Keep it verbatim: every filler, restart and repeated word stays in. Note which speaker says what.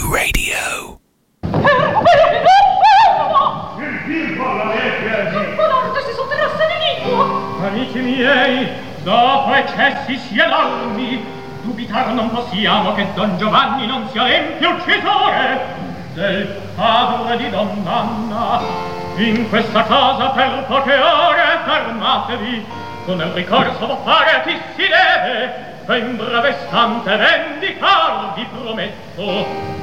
Speaker 1: Radio.
Speaker 2: Amici miei, dopo eccessi sia enormi, dubitar non possiamo che Don Giovanni non sia l'empio uccisore del padre di Donna Anna. In questa casa per poche ore fermatevi, con il ricorso da fare chi si deve, ben bravestante vendicar vi prometto.